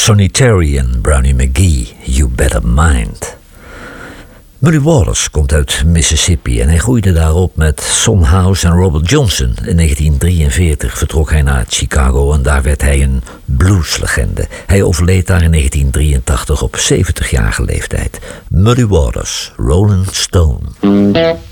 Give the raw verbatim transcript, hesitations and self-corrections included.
Sonny Terry en Brownie McGhee, You Better Mind. Muddy Waters komt uit Mississippi en hij groeide daarop met Son House en Robert Johnson. In negentien drieënveertig vertrok hij naar Chicago en daar werd hij een blueslegende. Hij overleed daar in negentien drieëntachtig op zeventigjarige leeftijd. Muddy Waters, Rolling Stone.